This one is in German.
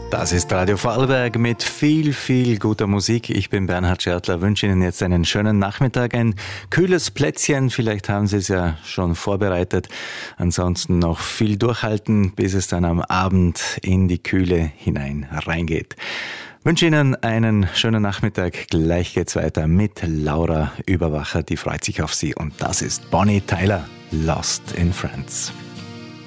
Das ist Radio Vorarlberg mit viel, viel guter Musik. Ich bin Bernhard Schertler, wünsche Ihnen jetzt einen schönen Nachmittag, ein kühles Plätzchen. Vielleicht haben Sie es ja schon vorbereitet. Ansonsten noch viel durchhalten, bis es dann am Abend in die Kühle hinein reingeht. Wünsche Ihnen einen schönen Nachmittag. Gleich geht's weiter mit Laura Überwacher. Die freut sich auf Sie. Und das ist Bonnie Tyler, Lost in France.